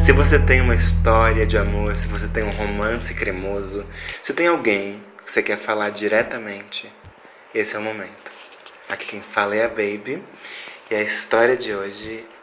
Se você tem uma história de amor, se você tem um romance cremoso, se tem alguém que você quer falar diretamente, esse é o momento. Aqui quem fala é a Baby e a história de hoje